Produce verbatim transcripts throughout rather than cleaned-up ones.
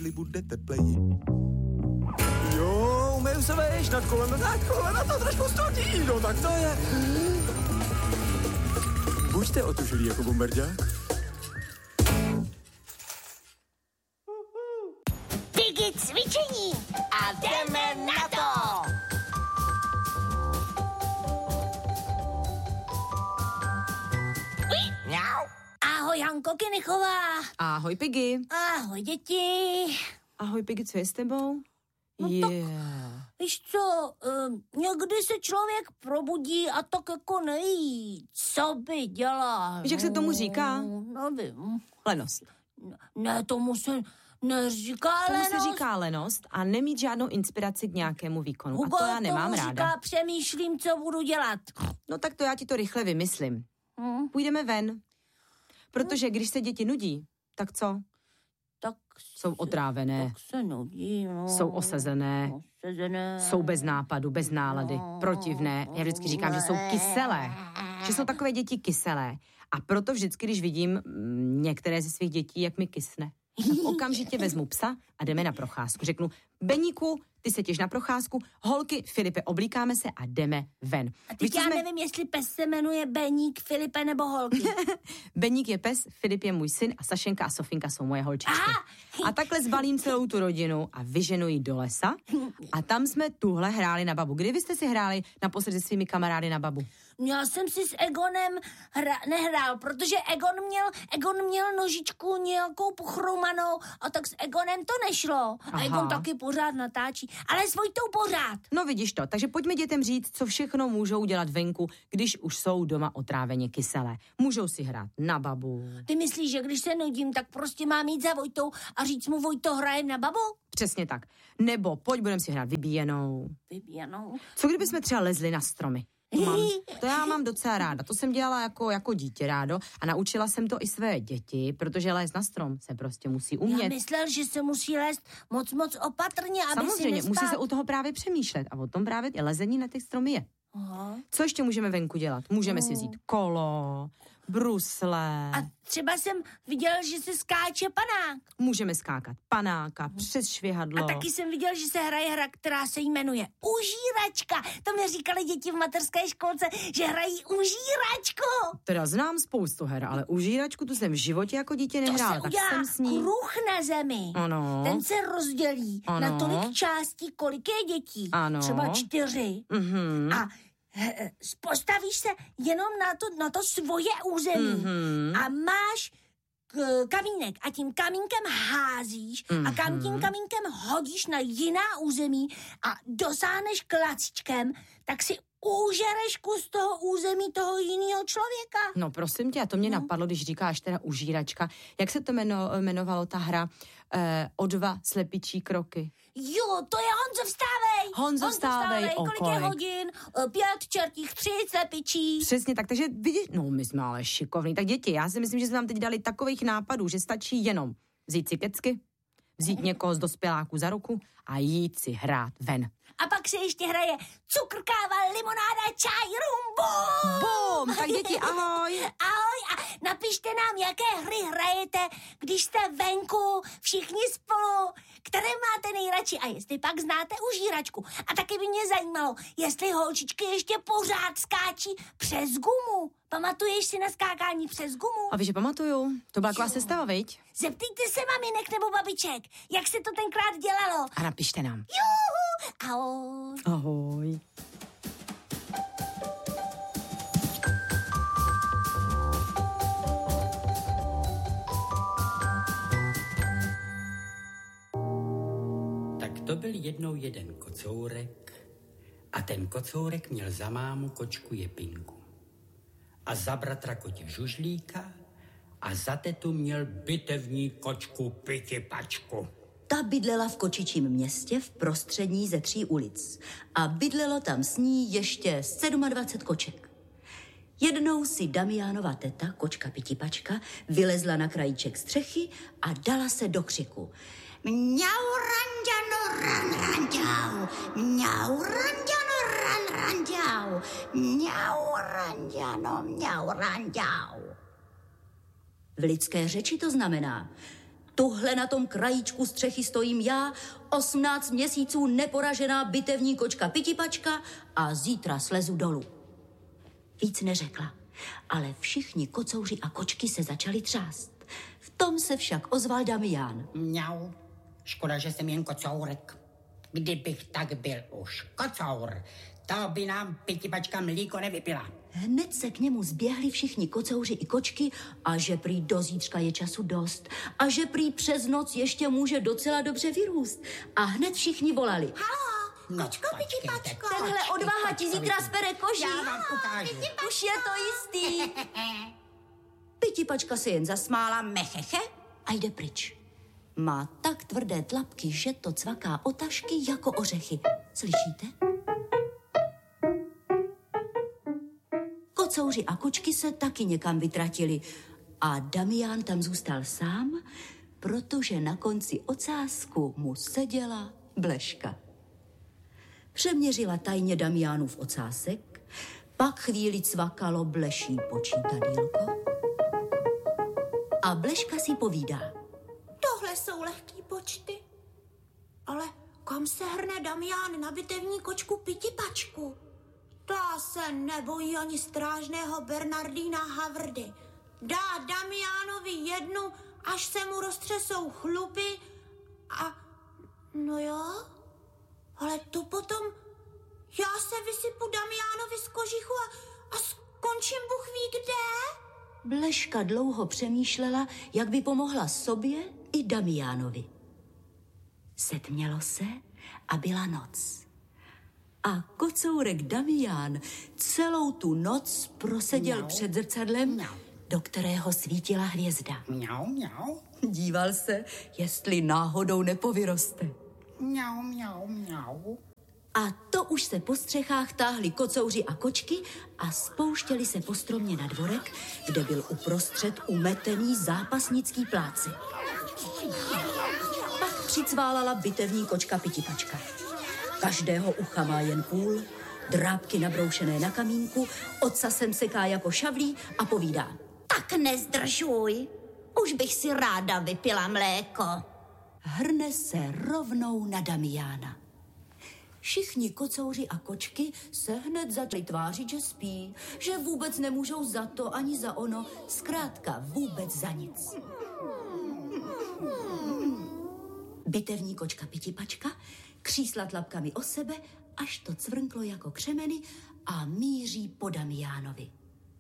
jestli bude tepleji. Jo, umím se vejš nad kolem, nad kolem, to trošku stotí, no tak to je. Buďte otužilí jako Bombardák. Piggy cvičení a jdeme na to! Ahoj, Hanko Kinichová. Ahoj, Piggy. Ahoj, děti. Ahoj, Piggy, co je s tebou? No yeah. tak, víš co, um, někdy se člověk probudí a tak jako neví, co by dělal. Víš, jak se tomu říká? No, nevím. Lenost. Ne, tomu se neříká tomu lenost. Tomu se říká lenost a nemít žádnou inspiraci k nějakému výkonu. Hugo, a to já nemám tomu ráda. říká přemýšlím, co budu dělat. No tak to já ti to rychle vymyslím. Hmm. Půjdeme ven. Protože když se děti nudí, tak co? Tak jsou otrávené. Tak se nudí, no. Jsou osazené. Osazené. Jsou bez nápadu, bez nálady. No. Protivné. Já vždycky říkám, že jsou kyselé. Že jsou takové děti kyselé. A proto vždycky, když vidím m, některé ze svých dětí, jak mi kysne, tak okamžitě vezmu psa a jdeme na procházku. Řeknu, Beníku, ty se těž na procházku, holky, Filipe, oblíkáme se a jdeme ven. A teď já jsme... nevím, jestli pes se jmenuje Beník, Filipe nebo holky. Beník je pes, Filip je můj syn a Sašenka a Sofinka jsou moje holčičky. A takhle zbalím celou tu rodinu a vyženu ji do lesa a tam jsme tuhle hráli na babu. Kdy vy jste si hráli naposled se svými kamarády na babu? Já jsem si s Egonem hra, nehrál, protože Egon měl, Egon měl nožičku nějakou pochroumanou a tak s Egonem to nešlo. A Egon taky pořád natáčí, ale s Vojtou pořád. No vidíš to, takže pojďme dětem říct, co všechno můžou dělat venku, když už jsou doma otráveně kyselé. Můžou si hrát na babu. Ty myslíš, že když se nudím, tak prostě mám jít za Vojtou a říct mu, Vojto, hrajem na babu? Přesně tak. Nebo pojď, budeme si hrát vybíjenou. Vybíjenou? Co kdyby jsme třeba lezli na stromy? To, mám, to já mám docela ráda. To jsem dělala jako, jako dítě rádo a naučila jsem to i své děti, protože lézt na strom se prostě musí umět. Já myslel, že se musí lézt moc, moc opatrně, aby Samozřejmě, si nespát. musí se u toho právě přemýšlet a o tom právě lezení na těch stromy je. Aha. Co ještě můžeme venku dělat? Můžeme si vzít kolo, brusle. A třeba jsem viděl, že se skáče panák. Můžeme skákat panáka, přes švihadlo. A taky jsem viděl, že se hraje hra, která se jmenuje Užíračka. To mi říkali děti v mateřské školce, že hrají užíračku. Teda znám spoustu her, ale užíračku tu jsem v životě jako dítě nehrál. To se tak udělá jsem s ní... kruh na zemi. Ano. Ten se rozdělí ano. na tolik částí, kolik je dětí. Ano. Třeba čtyři. Mhm. A postavíš se jenom na to, na to svoje území mm-hmm. a máš k, kamínek a tím kamínkem házíš mm-hmm. a kam tím kamínkem hodíš na jiná území a dosáhneš klacíčkem, tak si užereš kus toho území toho jiného člověka. No prosím tě, a to mě no. napadlo, když říkáš teda užíračka. Jak se to jmeno, jmenovalo ta hra eh, o dva slepičí kroky? Jo, to je Honzo vstávej. Honzo, Honzo vstávej, vstávej. Kolik je hodin? Pět, čertích, tři slepičí. Přesně tak, takže vidíš, no my jsme ale šikovní. Tak děti, já si myslím, že jsme vám teď dali takových nápadů, že stačí jenom vzít si kecky, vzít někoho z dospěláků za ruku a jít si hrát ven. A pak se ještě hraje cukr, káva, limonáda, čaj, rum, bum! Bum! Tak děti, ahoj! Ahoj a napište nám, jaké hry hrajete, když jste venku, všichni spolu, které máte nejradši a jestli pak znáte užíračku. A taky by mě zajímalo, jestli holčičky ještě pořád skáčí přes gumu. Pamatuješ si na skákání přes gumu? A víš, že pamatuju. To byla taková sestava, viď? Zeptejte se maminek nebo babiček, jak se to tenkrát dělalo. A napište nám. Juhu, ahoj. Ahoj. Tak to byl jednou jeden kocourek a ten kocourek měl za mámu kočku Jepinku a za bratra koti Žužlíka a za tetu měl bitevní kočku Pitipačku. Ta bydlela v kočičím městě v prostřední ze tří ulic a bydlelo tam s ní ještě dvacet sedm koček. Jednou si Damiánova teta, kočka Pitipačka, vylezla na krajíček střechy a dala se do křiku. Mňau, ranďano, ran, ranďau, mňau, ranďano, ran, ranďau, mňau, ranďano, mňau, ranďau. V lidské řeči to znamená Tuhle na tom krajíčku střechy stojím já, osmnáct měsíců neporažená bitevní kočka Pitipačka a zítra slezu dolů. Víc neřekla, ale všichni kocouři a kočky se začali třást. V tom se však ozval Damián. Mňau, škoda, že jsem jen kocourek. Kdybych tak byl už kocour, to by nám Pitipačka mlíko nevypila. Hned se k němu zběhli všichni kocouři i kočky a že prý do zítřka je času dost a že prý přes noc ještě může docela dobře vyrůst. A hned všichni volali. Halo, kočko, no, Pitipačko. Tenhle odvaha ti zítra spere koži. Já vám ukážu. Už je to jistý. Pitipačka se jen zasmála mecheche a jde pryč. Má tak tvrdé tlapky, že to cvaká o tašky jako ořechy. Slyšíte? Kocouři a kočky se taky někam vytratili a Damián tam zůstal sám, protože na konci ocásku mu seděla Bleška. Přeměřila tajně Damiánův ocásek, pak chvíli cvakalo Bleší počítadýlko a Bleška si povídá. Tohle jsou lehký počty. Ale kam se hrne Damián na bitevní kočku Pitipačku? Ta se nebojí ani strážného Bernardína Havrdy. Dá Damiánovi jednu, až se mu roztřesou chlupy a... No jo, ale to potom... Já se vysypu Damiánovi z kožichu a, a skončím Bůh ví kde. Bleška dlouho přemýšlela, jak by pomohla sobě i Damiánovi. Setmělo se a byla noc. A kocourek Damián celou tu noc proseděl Mňau. před zrcadlem, Mňau. do kterého svítila hvězda. Mňau, mňau. Díval se, jestli náhodou nepovyroste. Mňau, mňau, mňau. A to už se po střechách táhli kocouři a kočky a spouštěli se po stromě na dvorek, kde byl uprostřed umetený zápasnický pláci. Pak přicválala bitevní kočka Pitipačka. Každého ucha má jen půl, drápky nabroušené na kamínku, ocasem seká jako šavlí a povídá. Tak nezdržuj, už bych si ráda vypila mléko. Hrne se rovnou na Damiána. Všichni kocouři a kočky se hned začali tvářit, že spí, že vůbec nemůžou za to ani za ono, zkrátka vůbec za nic. Bitevní kočka Pitipačka křísla tlapkami o sebe, až to cvrnklo jako křemeny a míří po Damiánovi.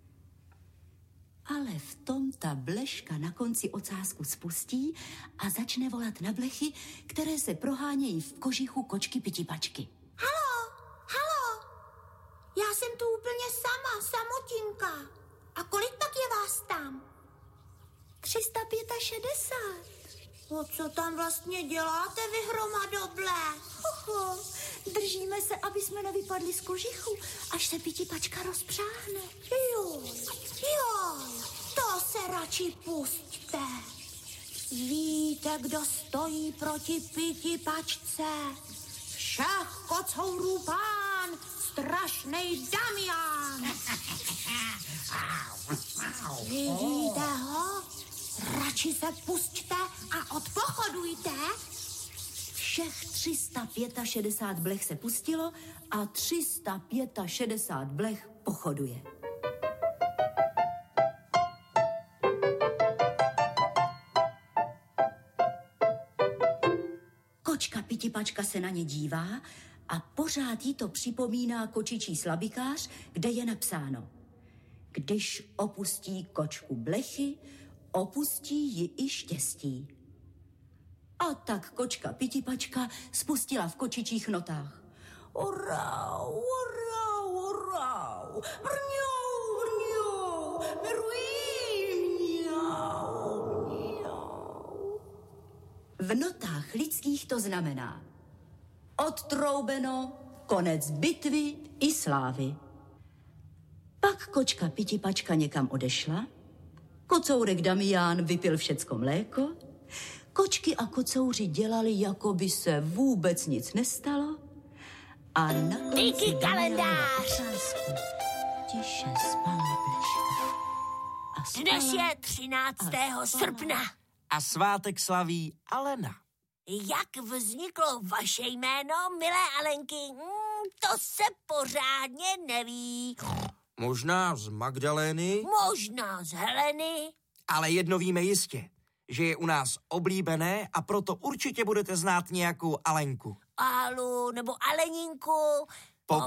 Ale v tom ta Bleška na konci ocásku spustí a začne volat na blechy, které se prohánějí v kožichu kočky Pitipačky. Halo, halo, já jsem tu úplně sama, samotinka. A kolik tak je vás tam? tři sta šedesát pět. O co tam vlastně děláte vy hromadoble? Oho, držíme se, aby jsme nevypadli z kožichu, až se Pitipačka rozpřáhne. Jo, jo, to se radši pusťte. Víte, kdo stojí proti Pitipačce? Všech kocourů pán, strašnej Damián. Vidíte ho? Radši se pusťte a odpochodujte. Všech tři sta šedesát pět blech se pustilo a tři sta šedesát pět blech pochoduje. Kočka Pitipačka se na ně dívá a pořád jí to připomíná kočičí slabikář, kde je napsáno: když opustí kočku blechy, opustí ji i štěstí. A tak kočka Pitipačka spustila v kočičích notách. Orau, orau, orau, vrňou, vrňou, mirují, mňau, mňau. V notách lidských to znamená odtroubeno, konec bitvy i slávy. Pak kočka Pitipačka někam odešla, kocourek Damián vypil všecko mléko, kočky a kocouři dělali, jako by se vůbec nic nestalo a na konci Díky kalendář. Tiše spala Bleška. A spala Dnes je třináctého srpna. A svátek slaví Alena. Jak vzniklo vaše jméno, milé Alenky? Hmm, to se pořádně neví. Možná z Magdalény, Možná z Heleny. ale jedno víme jistě, že je u nás oblíbené a proto určitě budete znát nějakou Alenku. Alu nebo Aleninku.